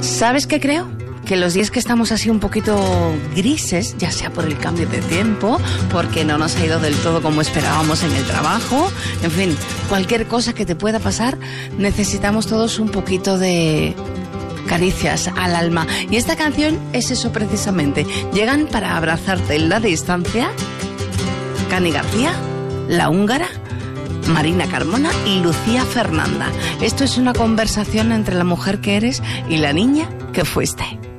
¿Sabes qué creo? Que los días que estamos así un poquito grises, ya sea por el cambio de tiempo, porque no nos ha ido del todo como esperábamos en el trabajo, en fin, cualquier cosa que te pueda pasar, necesitamos todos un poquito de caricias al alma. Y esta canción es eso precisamente. Llegan para abrazarte en la distancia Cani García, La Húngara, Marina Carmona y Lucía Fernanda. Esto es una conversación entre la mujer que eres y la niña que fuiste.